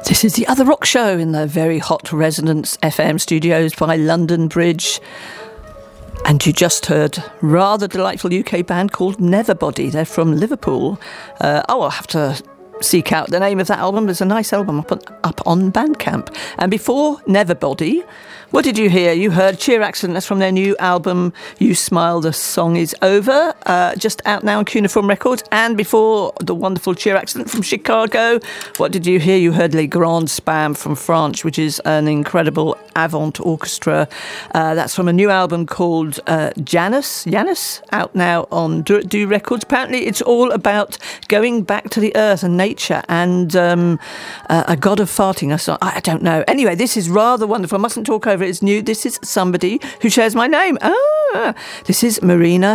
This is the Other Rock Show in the very hot Resonance FM studios by London Bridge. And you just heard rather delightful UK band called Neverbody. They're from Liverpool. I'll have to seek out the name of that album. There's a nice album up on Bandcamp. And before Neverbody, what did you hear? You heard Cheer Accident. That's from their new album, You Smile, The Song Is Over, just out now on Cuneiform Records. And before the wonderful Cheer Accident from Chicago, what did you hear? You heard Les Grands Spams from France, which is an incredible avant orchestra. That's from a new album called Janus, out now on Do Records. Apparently it's all about going back to the earth and nature and a god of farting. I don't know. Anyway, this is rather wonderful. I mustn't talk over it. It's new. This is somebody who shares my name. This is Marina